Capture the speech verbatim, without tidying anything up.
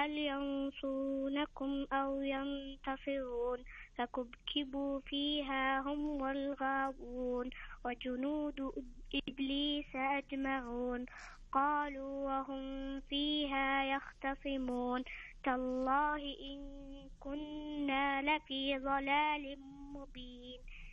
هل ينصرونكم أو ينتصرون فكبكبوا فيها هم والغاوون وجنود إبليس أجمعون قالوا وهم فيها يختصمون تالله إن كنا لفي ضلال مبين